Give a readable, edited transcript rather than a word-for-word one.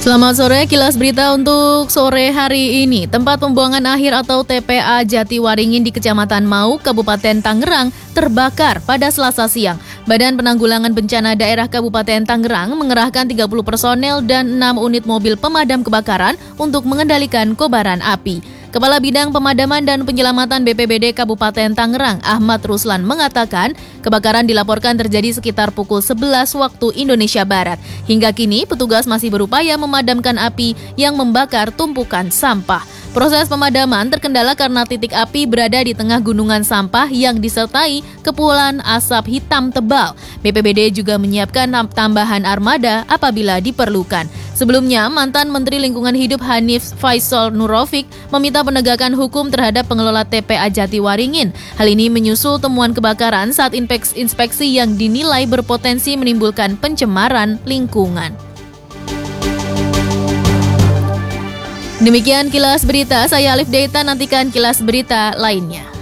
Selamat sore, kilas berita untuk sore hari ini. Tempat pembuangan akhir atau TPA Jatiwaringin di Kecamatan Mau, Kabupaten Tangerang terbakar pada Selasa siang. Badan Penanggulangan Bencana Daerah Kabupaten Tangerang mengerahkan 30 personel dan 6 unit mobil pemadam kebakaran untuk mengendalikan kobaran api. Kepala Bidang Pemadaman dan Penyelamatan BPBD Kabupaten Tangerang, Ahmad Ruslan, mengatakan kebakaran dilaporkan terjadi sekitar pukul 11 waktu Indonesia Barat. Hingga kini, petugas masih berupaya memadamkan api yang membakar tumpukan sampah. Proses pemadaman terkendala karena titik api berada di tengah gunungan sampah yang disertai kepulan asap hitam tebal. BPBD juga menyiapkan tambahan armada apabila diperlukan. Sebelumnya, mantan Menteri Lingkungan Hidup Hanif Faisal Nurofik meminta penegakan hukum terhadap pengelola TPA Jatiwaringin. Hal ini menyusul temuan kebakaran saat inspeksi yang dinilai berpotensi menimbulkan pencemaran lingkungan. Demikian kilas berita, saya Alif Deita, nantikan kilas berita lainnya.